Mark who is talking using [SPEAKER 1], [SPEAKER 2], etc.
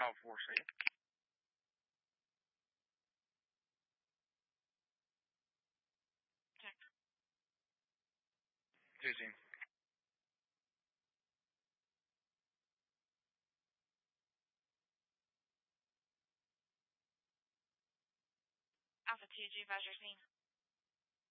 [SPEAKER 1] Alpha 4, see you.
[SPEAKER 2] Check.
[SPEAKER 1] 2 team.
[SPEAKER 2] Alpha 2, G, advise your scene.